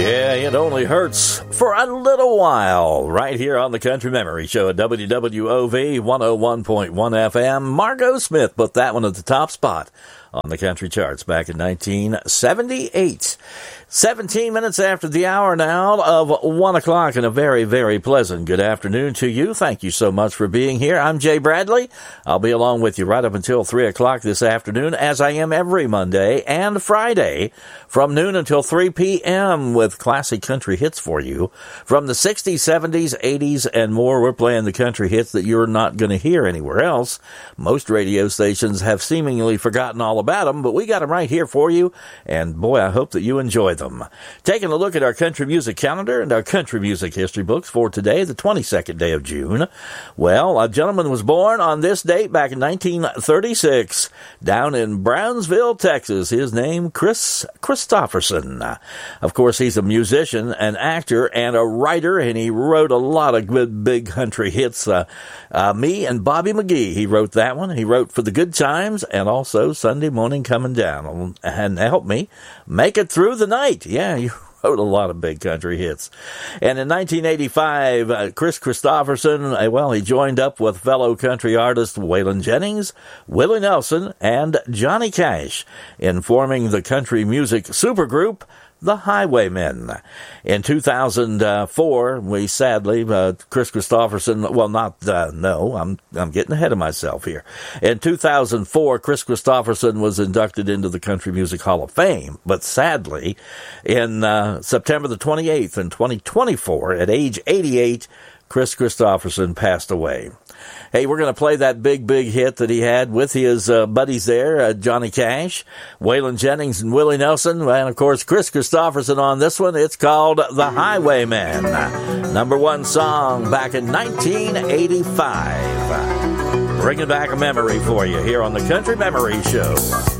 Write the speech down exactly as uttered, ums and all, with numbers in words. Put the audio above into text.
Yeah, it only hurts for a little while. Right here on the Country Memory Show at W W O V one oh one point one F M. Margot Smith put that one at the top spot on the country charts back in nineteen seventy-eight. seventeen minutes after the hour now of one o'clock, and a very, very pleasant good afternoon to you. Thank you so much for being here. I'm Jay Bradley. I'll be along with you right up until three o'clock this afternoon, as I am every Monday and Friday from noon until three p.m. with classic country hits for you. From the sixties, seventies, eighties, and more, we're playing the country hits that you're not going to hear anywhere else. Most radio stations have seemingly forgotten all about them, but we got them right here for you, and boy, I hope that you enjoy them. Taking a look at our country music calendar and our country music history books for today, the twenty-second day of June. Well, a gentleman was born on this date back in nineteen thirty-six down in Brownsville, Texas. His name, Kris Kristofferson. Of course, he's a musician, an actor, and a writer, and he wrote a lot of good big country hits. Uh, uh, Me and Bobby McGee, he wrote that one. He wrote For the Good Times and also Sunday Morning Coming Down. And help me make it through the night. Yeah, you wrote a lot of big country hits. And in nineteen eighty-five, uh, Kris Kristofferson, uh, well, he joined up with fellow country artists Waylon Jennings, Willie Nelson, and Johnny Cash in forming the country music supergroup The Highwaymen. In two thousand four, we sadly, uh, Kris Kristofferson, well, not, uh, no, I'm I'm getting ahead of myself here. In two thousand four, Kris Kristofferson was inducted into the Country Music Hall of Fame, but sadly, in uh, September the twenty-eighth in twenty twenty-four, at age eighty-eight, Kris Kristofferson passed away. Hey, we're going to play that big, big hit that he had with his uh, buddies there, uh, Johnny Cash, Waylon Jennings, and Willie Nelson, and, of course, Kris Kristofferson on this one. It's called The Highwayman, number one song back in nineteen eighty-five. Bringing back a memory for you here on the Country Memory Show.